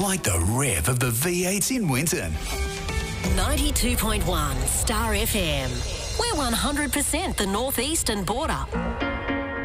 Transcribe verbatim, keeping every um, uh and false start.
like the rev of the V eights in Winton. ninety-two point one Star F M. We're one hundred percent the northeastern border.